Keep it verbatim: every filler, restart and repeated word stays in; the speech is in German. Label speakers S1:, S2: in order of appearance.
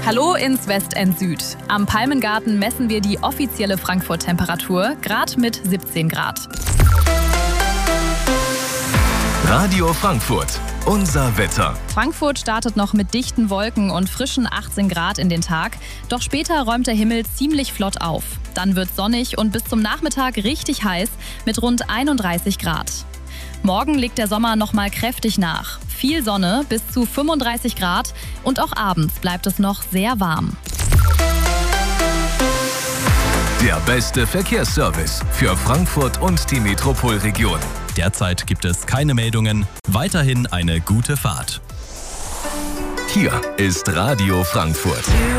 S1: Hallo ins Westend Süd. Am Palmengarten messen wir die offizielle Frankfurt-Temperatur, gerade mit siebzehn Grad.
S2: Radio Frankfurt, unser Wetter.
S1: Frankfurt startet noch mit dichten Wolken und frischen achtzehn Grad in den Tag. Doch später räumt der Himmel ziemlich flott auf. Dann wird sonnig und bis zum Nachmittag richtig heiß mit rund einunddreißig Grad. Morgen legt der Sommer noch mal kräftig nach. Viel Sonne bis zu fünfunddreißig Grad und auch abends bleibt es noch sehr warm.
S2: Der beste Verkehrsservice für Frankfurt und die Metropolregion.
S3: Derzeit gibt es keine Meldungen. Weiterhin eine gute Fahrt.
S2: Hier ist Radio Frankfurt.